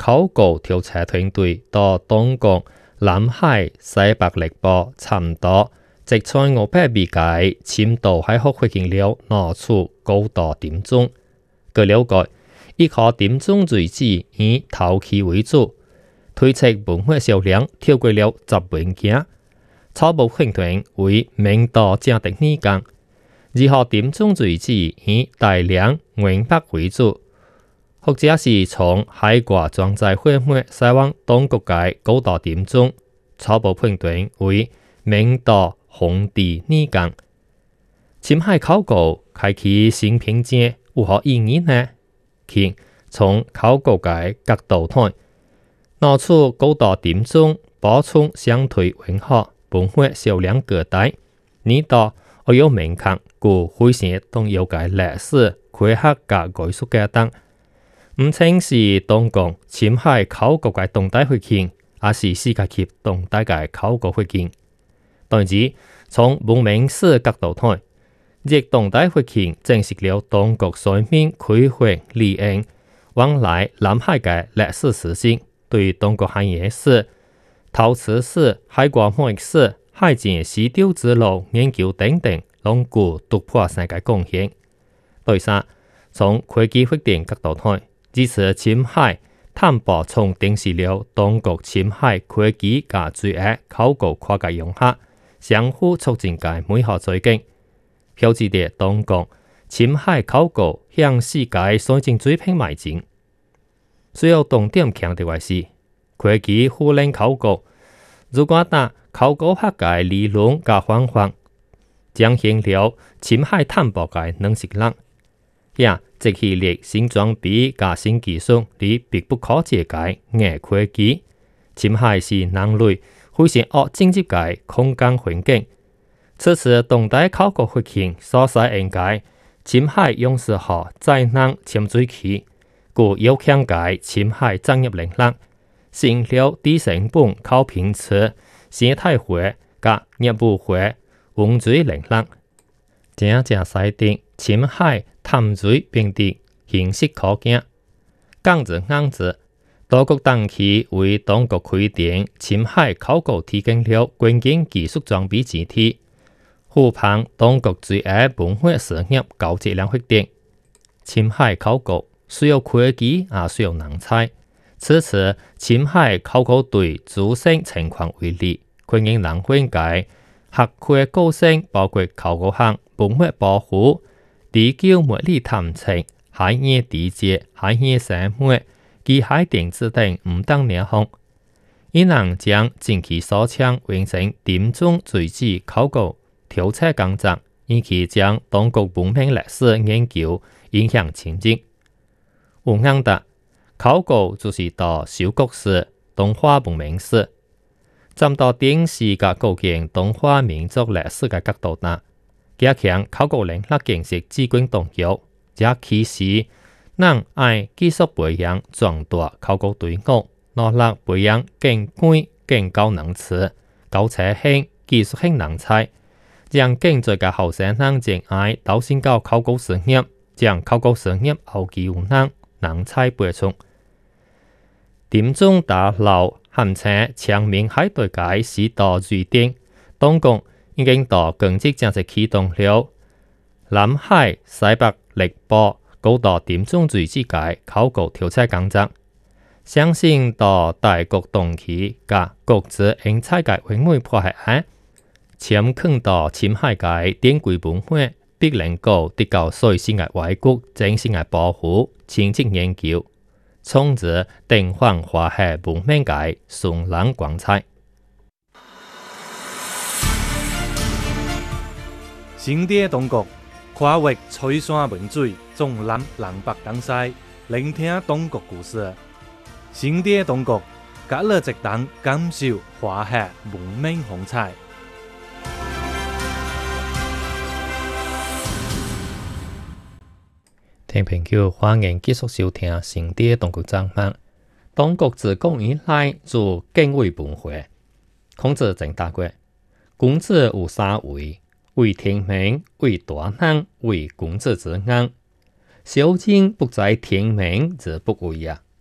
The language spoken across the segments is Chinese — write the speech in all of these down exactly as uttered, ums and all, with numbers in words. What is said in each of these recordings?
考古調查團隊到東國南海西北力部差唔多，即在五百米界深度海殼發現了拿出高度點鐘。據了解，依顆點鐘墜子以陶器為主，推測文化數量超過了十萬件。初步判斷為明代正的年間。二號點鐘墜子以大量銀箔為主，或者是從海掛裝載貨物駛往東國界高度點鐘。初步判斷為明代弘治年間。深海考古開啟新篇章，有何意義呢？其從考古界角度睇，拿出高度點鐘，補充相對文學文化數量各大，呢度我有明確故非常重要嘅歷史、科學甲藝術家等，唔稱是東國深海考古嘅動態發現，也是世界級動態嘅考古發現。但是從文明史角度睇，亦動態發現證實了東國水面開闊離岸往來南海嘅歷史事實，對東國海洋史、陶瓷史、海掛貿易史、海前絲綢之路研究等等，攏具突破性嘅貢獻。第三，從科技發展角度睇，支持深海探寶從定示了東國深海科技甲水壓考古跨界融合，相互促進嘅美好水景，標誌着東國深海考古向世界水準水平邁進。需要重點強調嘅是，科技互聯考古，如果打考古學嘅理論甲方法，彰顯了深海探寶嘅能力量，也積起了新裝備甲新技術你必不可借嘅硬科技。深海是人類非常惡進入嘅空間環境。此次動態考古發現所使用嘅深海勇士號載人潛水器，具有強嘅深海專業能力，適應了低成本、高品質、生態學甲業務學運水能力，正正使得深海探水變得形式可見。講字硬字，多國當期為東國開展深海考古提供了關鍵技術裝備之一，護旁東國水壓文化事業高質量發展。深海考古需要科技，也需要人才。此次深海考古隊組成情況為例，歡迎人分解學科構成包括考古學、文化保護、地球物理探測、海洋地質、海洋生物及海電子等唔等領域，伊能將近期所長完成點鐘墜子考古調查工作，以及將東國文明歷史研究影響前進。有眼達考古就是到小國史、東華文明史，站到電視甲構建東華民族歷史嘅角度呢，加強考古能力建設至關重要。這其實咱愛繼續培養壯大考古隊伍，努力培養更貴、更高能次、高才性、技術性人才，讓更多嘅後生人真愛投身到考古事業，將考古事業後繼有人人才輩出。點鐘大樓含稱長明海對界時代預定，當局已經到近期正式啟動了南海西北力部高度點鐘墜子界考古調查工作，相信到大國同期甲國際人才界文化破壞案，潛藏到深海界典規文化，必能夠得到最新嘅外國正式嘅保護、親戚研究，從而定範華夏文明界絢爛光彩。 新店東國跨越翠山文水，縱覽南北東西，聆聽東國故事。新店東國，隔了一檔感受華夏文明風采。 聽朋友歡迎繼續收聽新店東國節目。東國自古以來就敬畏文化，孔子曾答過：君子有三畏，畏天命，畏大難，畏君子之硬。小人不在天命，則不畏啊！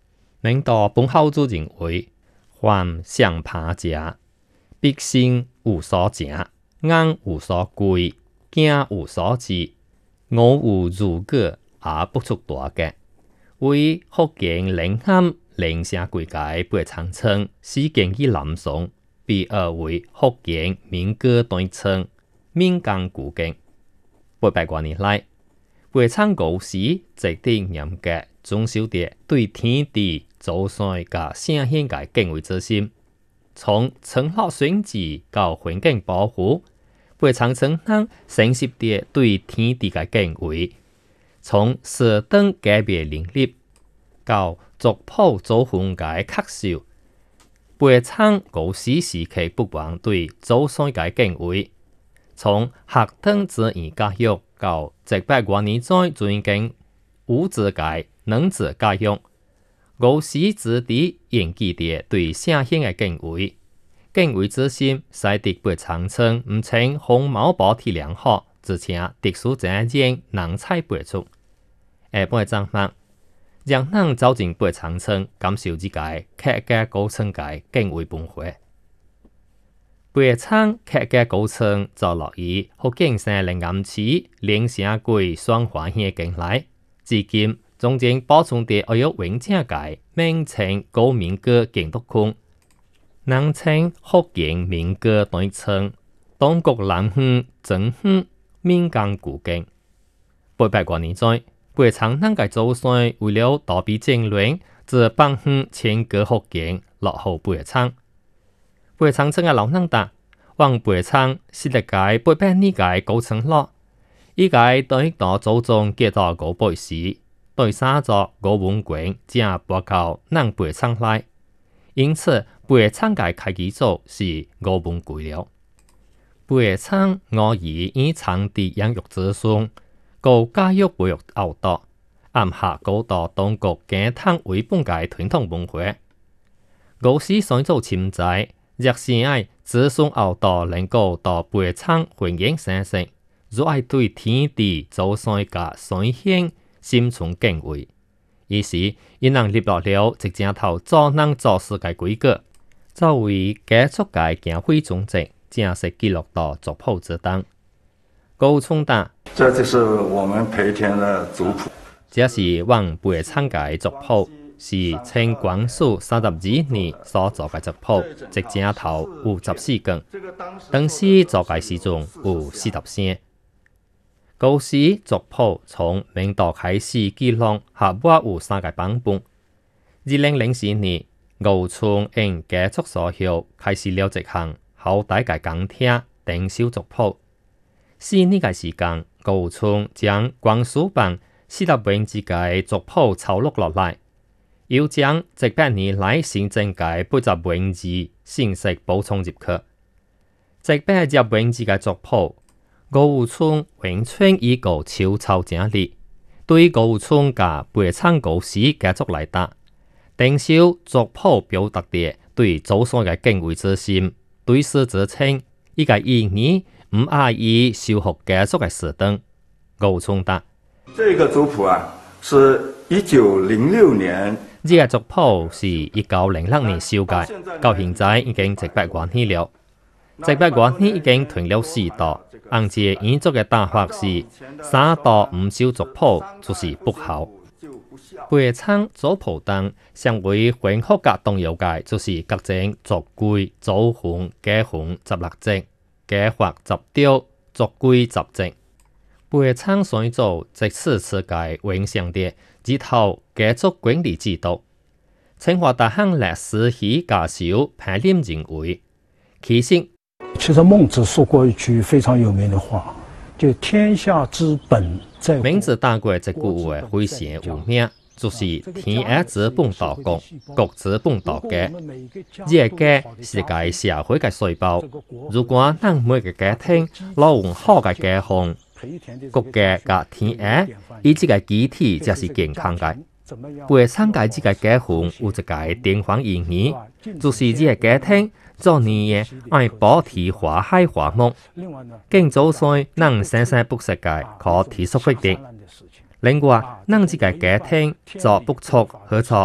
明道本校主认为，凡上爬者，必先有所食，眼有所归，惊有所至，我有如果也不出大嘅。为福建宁汉宁城贵界八长村，始建于南宋，被而为福建民歌对称闽江古境。八百多年来，八长古时直定严格遵守着对天地祖先甲圣贤嘅敬畏之心，从村落选址到环境保护，八长村乡承袭着对天地嘅敬畏。从设等界别能力到族谱祖训嘅确守，八长古时时期不忘对祖先嘅敬畏。从学堂自然教育到一百多年再尊敬无字界、能字教育，古时子弟延续着对圣贤嘅敬畏。敬畏之心，使得八长村唔稱紅毛保體良好，而且特殊經驗能采輩出。下半章幕，讓人走進八長村，感受自己客家古村嘅敬畏文化。八長客家古村坐落於福建省靈岩市靈城區雙華縣境內，至今中間保存着愛有永正界名稱古民歌建築群。人稱福建民歌對稱，東國南園、真園、閩江古境。八百多年在，八長人嘅祖先為了躲避戰亂，自北園遷居福建，落後八長。八長村嘅老人達，往八長是歷屆八百年嘅古村落，依個對到祖宗結到古輩時，對三座古文館正報告能八長來，因此八長嘅開基祖是古文館了。八長我以以場地養育子孫，高教育培育後代，暗下高度當局健康為本嘅傳統文化。古時上做潛在，若是愛子孫後代能夠到八長歡迎生息，若愛對天地祖先嘅先賢心存敬畏，於是伊能立落了一正頭做人做事嘅規格，作為家族嘅行會總則，正式記錄到族譜之中。高衝達， 這就是我們培田的族譜。 這是往八長嘅族譜，是清光緒三十二年所做嘅族譜，一正頭有十四卷，當時做嘅時鐘有四十聲。古時族譜從明代開始記錄，合話有三個版本。二零零四年，吳村因家族所需，開始了一項後代嘅工聽訂修族譜。四年嘅時間，吳村將光緒版四十文字嘅族譜抄錄落來，又將一百年來新增嘅八十文字信息補充入去。一百隻文字嘅族譜，吳村永春以個超抄整理，對吳村嘅八長古時家族來達，訂修族譜表達嘅對祖先嘅敬畏之心，對史之稱，依個意義唔亞於修復家族嘅事等。吳村達， 這個族譜啊，是一九零六年。 呢個族譜是一九零六年修改，到現在已經一百多年了。一百多年已經傳了四代，按照演族嘅打法是三代唔修族譜，就是不孝。八長族譜等成為混合嘅動搖界，就是各種族規、祖訓、家訓、十六則、家法、十條、族規、十則。八長先祖藉此設計影響的一套家族管理制度。清華大學歷史系教授潘林認為，其實其實孟子說過一句非常有名的話，就天下之本在明子大國這句話非常有名，就是天下之本道國，國之本道家。這個家是個社會嘅細胞，如果咱每個家庭攞用好嘅家風，國家甲天下，伊這個機體就是健康嘅。八長嘅這個家風有一個典範意義，就是這個家庭做年嘅愛保持花海花木，敬祖先能生生不息嘅可持續發展。另外，咱這個家庭做不錯合作，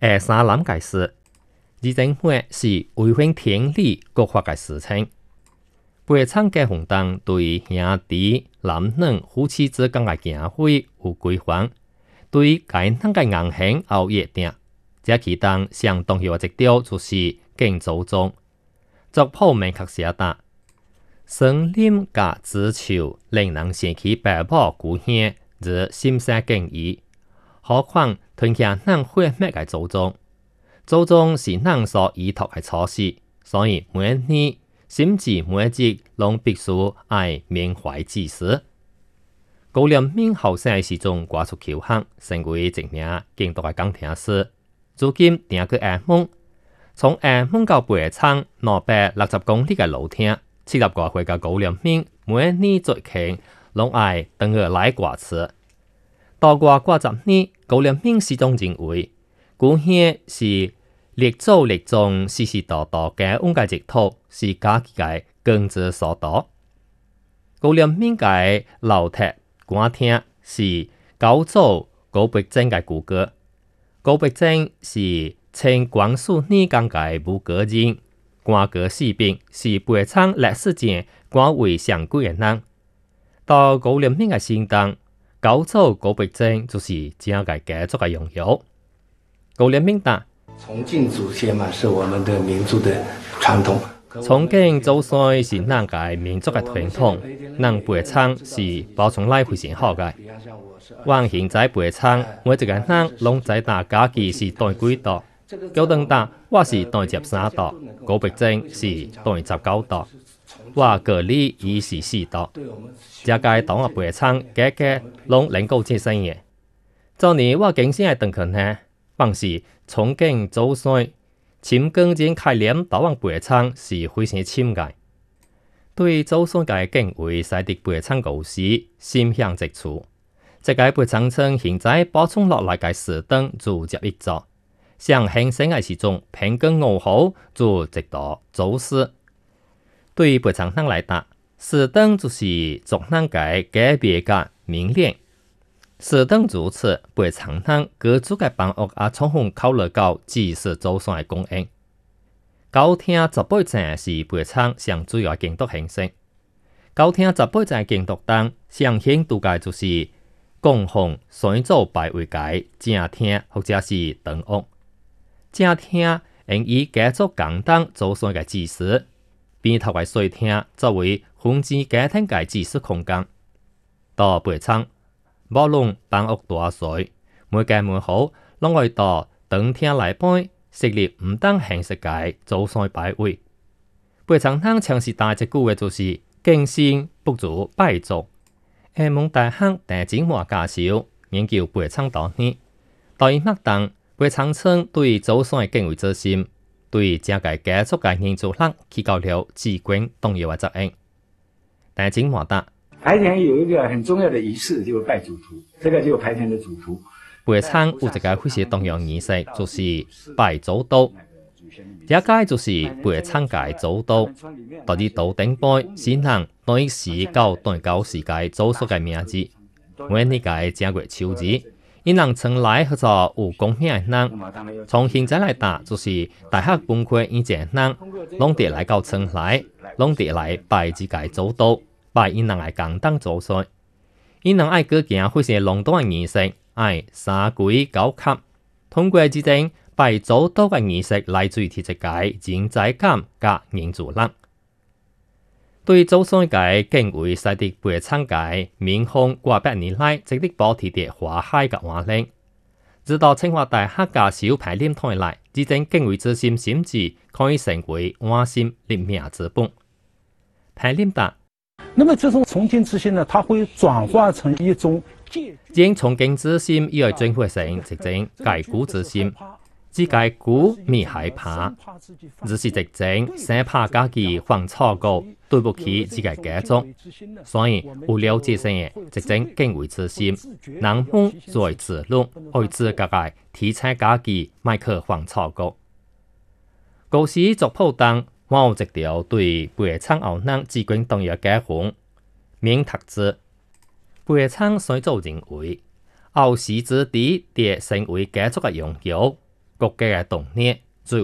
下三滥嘅事，而政府是违反天理國法嘅事情。北廠嘅紅燈對兄弟男女夫妻之間嘅行為有規範，對該等嘅硬性有約定。這其中相當有一條就是敬祖宗，族譜明確寫達：生林甲子丑，令人想起爸母故鄉，而心生敬意。何況屯下人血脈嘅祖宗，祖宗是人所依託嘅措施，所以每一年甚至每一節攏必須愛緬懷祭祀。高粱閔後生嘅時鐘掛出求學，成為一名敬讀嘅鋼鐵師。如今定去下門，從下門到北廠兩百六十公里嘅路程，七十多歲嘅高粱閔每一年最慶攏愛等佢來掛詞。到過幾十年，高粱閔始終認為，故鄉是列祖列宗世世代代嘅恩嘅淨土，是家己嘅根之所到。高粱閔嘅老鐵官廳是高祖高伯珍嘅故居。高伯珍是清光緒年間嘅武閣人，官閣士兵是北廠歷史前官位上貴嘅人。到高粱閔嘅先當，高祖高伯珍就是這個家族嘅擁有。高粱閔答： 崇敬祖先嘛，是我們的民族的傳統。 崇敬祖先是咱個民族嘅傳統，咱北廠是保存來非常好嘅。我現在北廠每一個人攏知道家己是第幾代，高登答我是第十三代，高伯珍是第十九代，我個里已是四代。這個當我北廠家家攏能夠接生嘅。昨年我經常係登去呢，凡是崇敬祖先、深耕人概念到往北廠是非常深嘅。對祖先嘅敬畏，使得北廠故事心向直處。這個北廠村現在保存落來嘅石燈就接一座，上興盛嘅時鐘平均五號就直到早市。對於北廠人來講，石燈就是族人嘅界別嘅名鏈。石燈如此，北廠人各族嘅辦屋也充分考慮到祭祀祖先嘅供應。高廳十八站是北廠上主要建築形式。高廳十八站建築當上顯度嘅就是供奉先祖拜為嘅正廳或者是燈屋。正廳用以家族共同祖先嘅祭祀，邊頭嘅水廳作為分支家庭嘅祭祀空間。到北廠，無論辦屋大細，每家每戶攏會到燈廳來拜，設立唔同形式嘅祖先拜位。北廠人長時代一句話就是敬先不如拜祖。厦門大學鄭景華教授研究北廠多年，到伊麥當北廠村對祖先嘅敬畏之心，對這個家族嘅人族人起到了至關重要嘅作用。鄭景華答： 排田有一個很重要的儀式，就是拜祖圖，這個就是排田的祖圖。 北廠有一個非常重要儀式，就是拜祖道。這個就是北廠嘅祖道，到啲道頂拜，先人對時到對九時嘅祖數嘅名字，每年嘅正月秋日，因人稱來或者有功名嘅人，從現在來打，就是大學崩潰以前人，攏得來到稱來，攏得來拜自己祖道，拜因人嘅共同祖先。因人愛舉行非常隆重嘅儀式，愛三跪九叩，通過之前拜祖道嘅儀式來最貼切嘅人在感甲人族人。對祖先嘅敬畏，使得北廠嘅民風過百年來直立保持着華海嘅環境。直到清華大學教授排練台來，之前敬畏之心甚至可以成為我心立命之本。排練答： 那麼這種崇敬之心呢，它會轉化成一種戒。 將崇敬之心以為轉化成一種戒古之心。自己古未害怕，只是直情生怕家己犯錯過，對不起自己家族，所以有了這些直情敬畏之心，人們在自律愛自家嘅提醒家己，咪去犯錯過。故事族譜當，我有一條對北廠後人至關重要嘅講明特質。北廠先祖認為，後世之地得成為家族嘅擁有。 國家嘅統一。